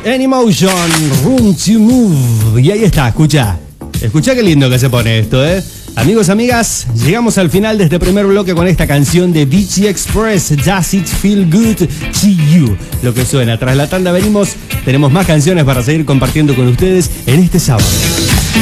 N-Motion, Room to Move. Y ahí está, escucha qué lindo que se pone esto, ¿eh? Amigos, amigas, llegamos al final de este primer bloque con esta canción de VG Express, Does It Feel Good to You? Lo que suena, tras la tanda venimos, tenemos más canciones para seguir compartiendo con ustedes en este sábado.